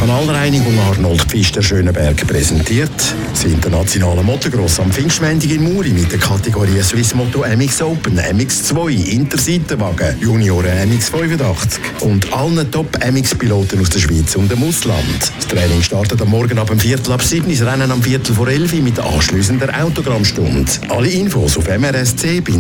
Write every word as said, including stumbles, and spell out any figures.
Kanalreinigung Arnold Pfister Schöneberg präsentiert das internationale Motocross am Pfingstmontag in Muri mit der Kategorie Swiss Moto M X Open, M X zwei, Interseitenwagen, Junioren M X fünfundachtzig und allen Top-M X-Piloten aus der Schweiz und dem Ausland. Das Training startet am Morgen ab dem Viertel ab sieben, das Rennen am Viertel vor elf mit anschliessender Autogrammstunde. Alle Infos auf M R S C